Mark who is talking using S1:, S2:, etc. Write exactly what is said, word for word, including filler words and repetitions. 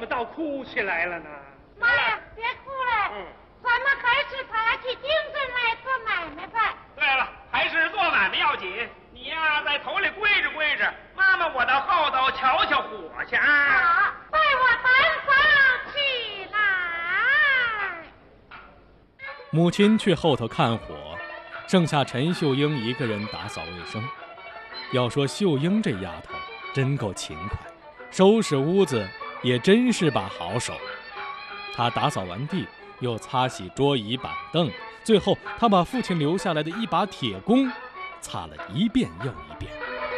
S1: 倒哭起来了呢。
S2: 妈呀，别哭了，嗯，咱们还是爬起精神来做买卖吧。
S3: 对了，还是做买卖要紧。你呀，在头里跪着跪着，妈妈我到后头瞧瞧火去啊。
S2: 好，拜我单房起来。
S4: 母亲去后头看火，剩下陈秀英一个人打扫卫生。要说秀英这丫头真够勤快，收拾屋子也真是把好手。她打扫完地，又擦洗桌椅板凳，最后她把父亲留下来的一把铁弓擦了一遍又一遍。